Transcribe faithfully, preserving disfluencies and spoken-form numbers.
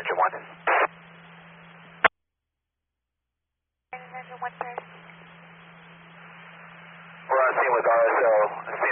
engine one. Engine one, sir. We're on scene with R S O.